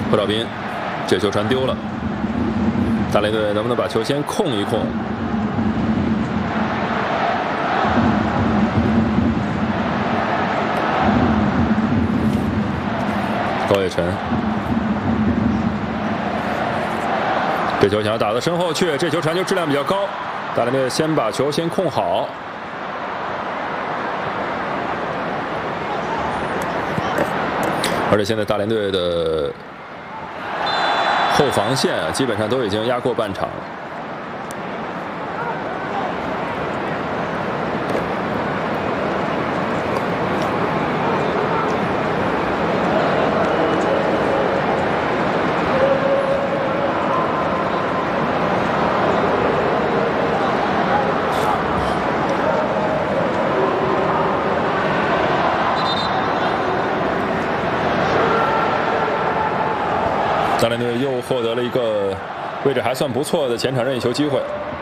贺兆斌，这球传丢了，大连队能不能把球先控一控？高野辰，这球想要打到身后去，这球传球质量比较高，大连队先把球先控好。而且现在大连队的后防线啊，基本上都已经压过半场了。大连队又获得了一个位置还算不错的前场任意球机会。